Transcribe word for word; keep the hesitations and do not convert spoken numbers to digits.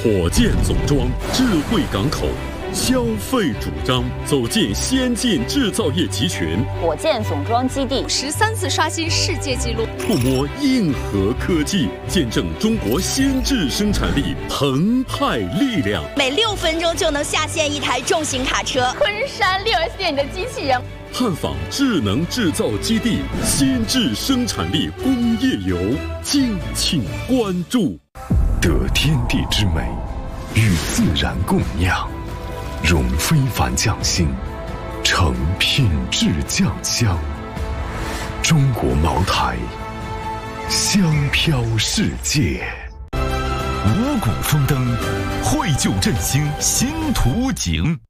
火箭总装，智慧港口，消费主张，走进先进制造业集群。 火箭总装基地十三次刷新世界纪录， 触摸硬核科技，见证中国先制生产力澎湃力量。 每六分钟就能下线一台重型卡车。 昆山六 S 店里的机器人。 探访智能制造基地，先制生产力工业游，敬请关注。 得天地之美，与自然共酿，融非凡匠心，成品质酱香。中国茅台，香飘世界。 五谷丰登，绘就振兴新图景。